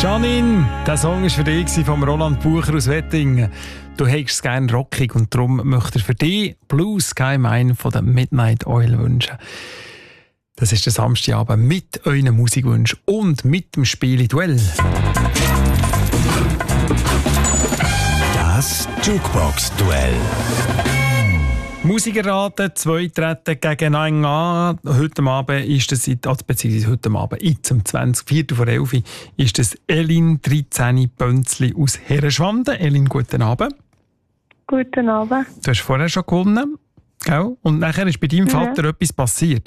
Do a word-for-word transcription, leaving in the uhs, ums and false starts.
Janine, der Song war für dich von Roland Bucher aus Wettingen. Du hättest es gerne rockig und darum möchte er für dich Blue Sky Mine von der Midnight Oil wünschen. Das ist der Samstagabend mit euren Musikwünschen und mit dem Spiel Duell. Das Jukebox-Duell. Musiker raten, zwei treten gegeneinander an. Heute Abend ist das, also beziehungsweise heute Abend, jetzt um zwanzig, Viertel vor elf, ist das Elin dreizehn Bönzli aus Herrenschwanden. Elin, guten Abend. Guten Abend. Du hast vorher schon gewonnen, gell? Und nachher ist bei deinem Vater ja. etwas passiert.